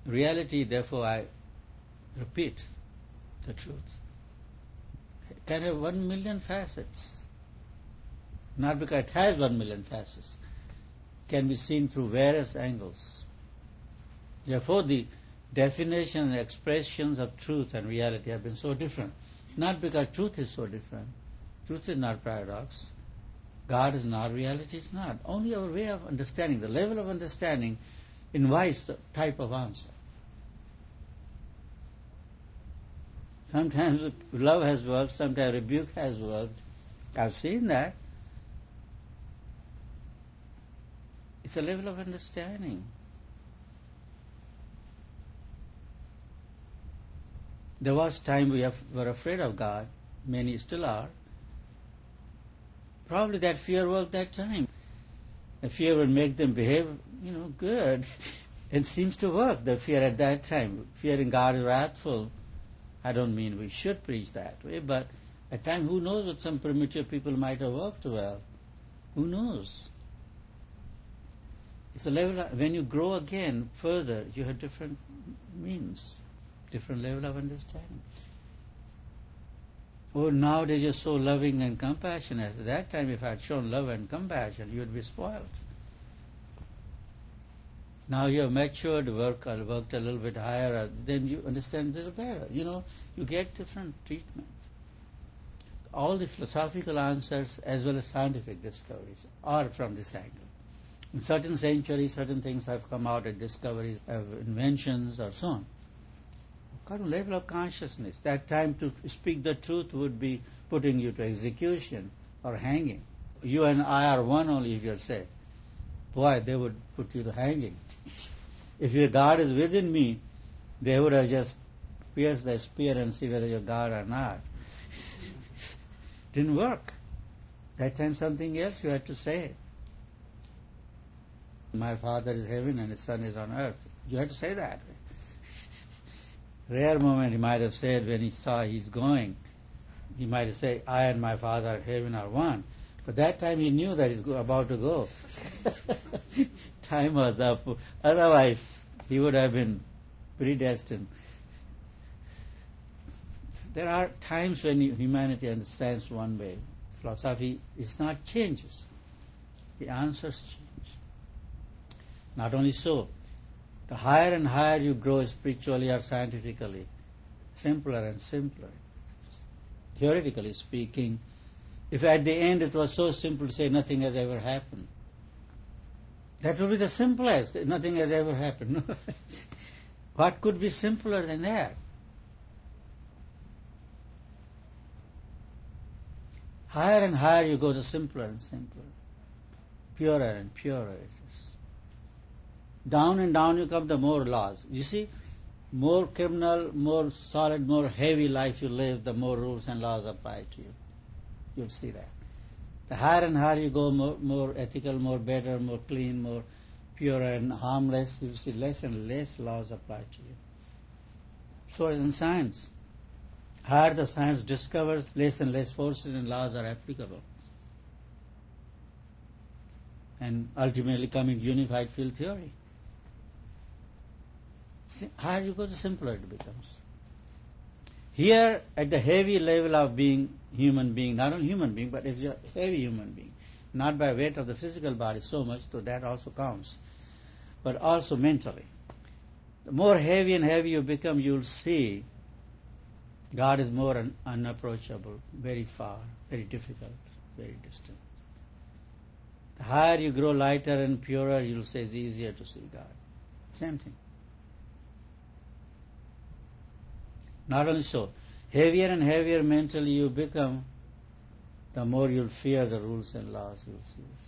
reality, therefore, I repeat the truth, can have 1,000,000 facets. Not because it has 1,000,000 facets. Can be seen through various angles. Therefore, the definition and expressions of truth and reality have been so different. Not because truth is so different. Truth is not paradox. God is not, reality is not. Only our way of understanding, the level of understanding, invites the type of answer. Sometimes love has worked, sometimes rebuke has worked. I've seen that. It's a level of understanding. There was time we were afraid of God. Many still are. Probably that fear worked that time. The fear would make them behave, good. It seems to work, the fear at that time. Fearing God is wrathful. I don't mean we should preach that way, but at times, who knows what some primitive people might have worked well. Who knows? It's a level when you grow again further, you have different means, different level of understanding. Oh, nowadays you're so loving and compassionate. At that time, if I had shown love and compassion, you would be spoiled. Now you have matured, worked a little bit higher, then you understand a little better. You get different treatment. All the philosophical answers as well as scientific discoveries are from this angle. In certain centuries, certain things have come out as discoveries, inventions, or so on. Kind of level of consciousness. That time to speak the truth would be putting you to execution or hanging. You and I are one only, if you say. Boy, they would put you to hanging. If your God is within me, they would have just pierced the spear and see whether you're God or not. Didn't work. That time something else you had to say. My Father is heaven and His Son is on earth. You had to say that. Rare moment he might have said when he saw he's going. He might have said, I and my Father in heaven are one. But that time he knew that he's about to go. Time was up. Otherwise, he would have been predestined. There are times when humanity understands one way. Philosophy is not changes. The answers change. Not only so, the higher and higher you grow spiritually or scientifically, simpler and simpler. Theoretically speaking, if at the end it was so simple to say nothing has ever happened, that would be the simplest. Nothing has ever happened. What could be simpler than that? Higher and higher you go, the simpler and simpler. Purer and purer it is. Down and down you come, the more laws. You see, more criminal, more solid, more heavy life you live, the more rules and laws apply to you. You'll see that. The higher and higher you go, more ethical, more better, more clean, more pure and harmless, you see less and less laws apply to you. So in science, higher the science discovers, less and less forces and laws are applicable. And ultimately coming to unified field theory. Higher you go, the simpler it becomes. Here, at the heavy level of being human being, not only human being, but if you're a heavy human being, not by weight of the physical body so much, though that also counts, but also mentally. The more heavy and heavy you become, you'll see God is more unapproachable, very far, very difficult, very distant. The higher you grow lighter and purer, you'll say it's easier to see God. Same thing. Not only so, heavier and heavier mentally you become, the more you'll fear the rules and laws, you'll see this.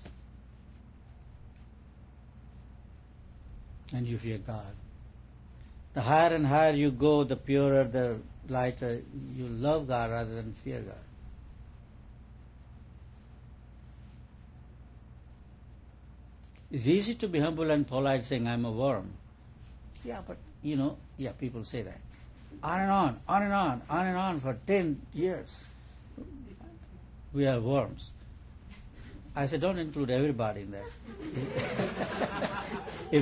And you fear God. The higher and higher you go, the purer, the lighter, you love God rather than fear God. It's easy to be humble and polite saying, I'm a worm. Yeah, but, people say that. On and on, on and on, on and on for 10 years. We are worms. I said, don't include everybody in that. If